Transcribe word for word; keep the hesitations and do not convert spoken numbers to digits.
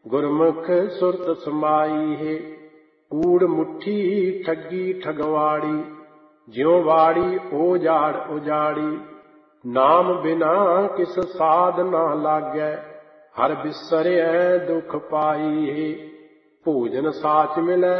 ਗੁਰਮੁਖ ਸੁਰਤ ਸਮਾਈ ਹੈ। ਕੂੜ ਮੁੱਠੀ ਠੱਗੀ ਠਗਵਾੜੀ, ਜਿਉ ਵਾੜੀ ਉਜਾੜ ਉਜਾੜੀ। ਨਾਮ ਬਿਨਾ ਕਿਸ ਸਾਧ ਨਾ ਲਾਗੈ, ਹਰ ਬਿਸਰਿਐ ਦੁਖ ਪਾਈ ਹੈ। ਭੋਜਨ ਸਾਚ ਮਿਲੈ